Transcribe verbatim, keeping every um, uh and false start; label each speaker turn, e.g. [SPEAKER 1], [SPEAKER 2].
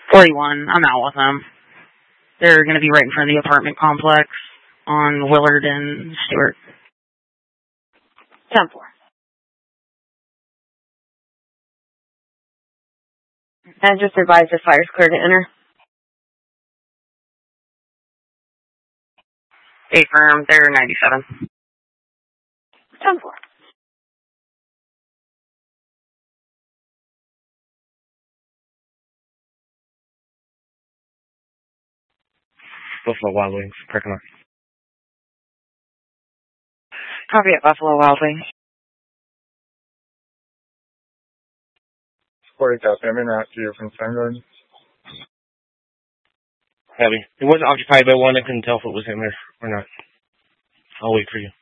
[SPEAKER 1] forty-one. I'm out with them. They're going to be right in front of the apartment complex on Willard and Stewart.
[SPEAKER 2] ten four. And just advise the fire's clear to enter.
[SPEAKER 1] Stay firm. They're ninety-seven.
[SPEAKER 2] ten four.
[SPEAKER 3] Buffalo Wild Wings, parking lot.
[SPEAKER 2] Copy at Buffalo Wild Wings.
[SPEAKER 4] forty Delta, I'm in route to you from Soundgarden.
[SPEAKER 3] Heavy. It wasn't occupied by one. I couldn't tell if it was in there or not. I'll wait for you.